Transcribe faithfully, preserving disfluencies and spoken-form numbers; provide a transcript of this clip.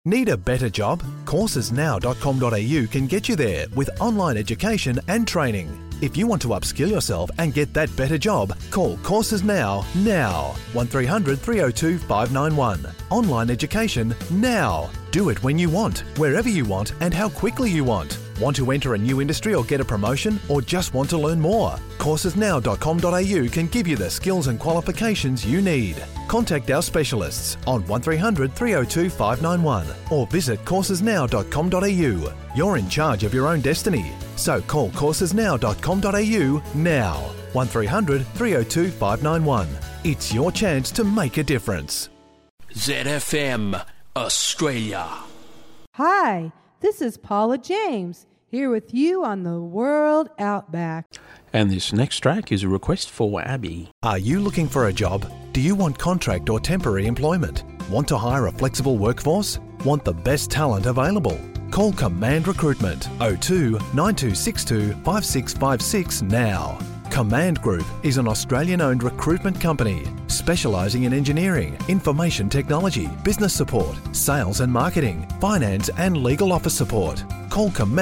Need a better job? courses now dot com dot a u can get you there with online education and training. If you want to upskill yourself and get that better job, call Courses Now, now. one three hundred three oh two five nine one. Online education now. Do it when you want, wherever you want and how quickly you want. Want to enter a new industry or get a promotion, or just want to learn more? courses now dot com dot a u can give you the skills and qualifications you need. Contact our specialists on one three hundred three oh two five nine one or visit courses now dot com dot a u. You're in charge of your own destiny, so call courses now dot com dot a u now. one three hundred three oh two five nine one. It's your chance to make a difference. Z F M Australia. Hi, this is Paula James, here with you on the World Outback. And this next track is a request for Abby. Are you looking for a job? Do you want contract or temporary employment? Want to hire a flexible workforce? Want the best talent available? Call Command Recruitment oh two nine two six two five six five six now. Command Group is an Australian-owned recruitment company specialising in engineering, information technology, business support, sales and marketing, finance and legal office support. Call Command